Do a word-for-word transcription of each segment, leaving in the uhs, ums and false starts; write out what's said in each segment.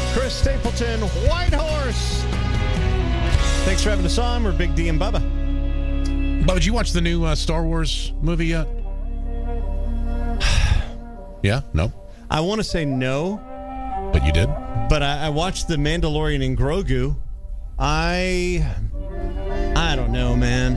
Chris Stapleton, White Horse. Thanks for having us on. We're Big D and Bubba. Bubba, did you watch the new uh, Star Wars movie yet? Yeah? No? I want to say no. But you did? But I, I watched The Mandalorian and Grogu. I... I don't know, man.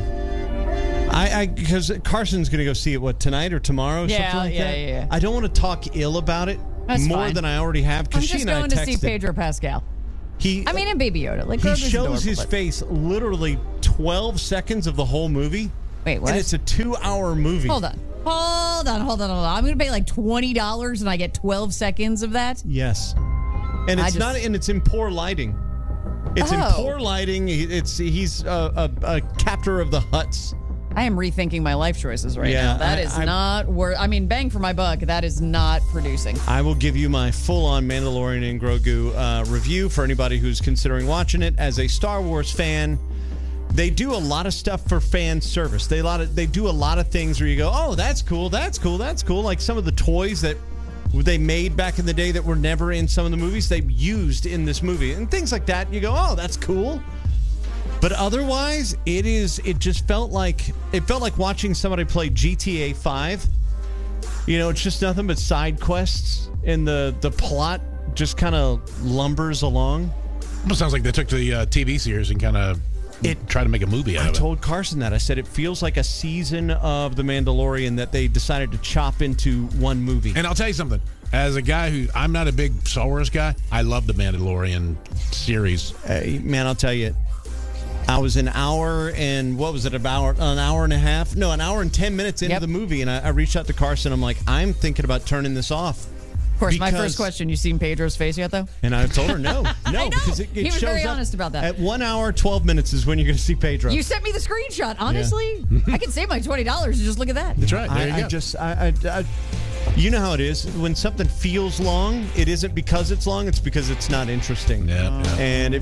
I, I because Carson's going to go see it, what, tonight or tomorrow? Yeah, something like yeah, that? yeah, yeah. I don't want to talk ill about it That's more fine. than I already have. I'm Because she just and I going to see texted. Pedro Pascal. He, I mean, and Baby Yoda. Like, he Grogu's shows adorable, his but- face literally twelve seconds of the whole movie. Wait, what? And it's a two-hour movie. Hold on. Hold on, hold on, hold on. I'm going to pay like twenty dollars and I get twelve seconds of that? Yes. And I it's just- not, and it's in poor lighting. It's Oh. in poor lighting. He- It's he's a, a, a captor of the Hutts. I am rethinking my life choices right Yeah, now. That I- is I- not worth. I mean, bang for my buck. That is not producing. I will give you my full-on Mandalorian and Grogu uh, review for anybody who's considering watching it. As a Star Wars fan, they do a lot of stuff for fan service. They a lot of they do a lot of things where you go, oh, that's cool, that's cool, that's cool. Like some of the toys that they made back in the day that were never in some of the movies, they used in this movie and things like that. You go, oh, that's cool. But otherwise, it is. It just felt like it felt like watching somebody play G T A five. You know, it's just nothing but side quests, and the the plot just kind of lumbers along. It sounds like they took the uh, T V series and kind of It- tried to make a movie out I of it. told Carson that. I said it feels like a season of The Mandalorian that they decided to chop into one movie. And I'll tell you something. As a guy who, I'm not a big Star Wars guy, I love the Mandalorian series. Uh, man, I'll tell you, I was an hour and what was it about an hour and a half? No, an hour and ten minutes into Yep. the movie, and I, I reached out to Carson. I'm like, I'm thinking about turning this off. Of course, my Because- first question, you seen Pedro's face yet, though? And I told her no, no, I know. because it, it He was shows very up honest about that. At one hour twelve minutes is when you're going to see Pedro. You sent me the screenshot. Honestly, I can save my twenty dollars and just look at that. That's right. There I, you I go. just, I, I, I, you know how it is. When something feels long, it isn't because it's long; it's because it's not interesting. Yeah, yeah. And it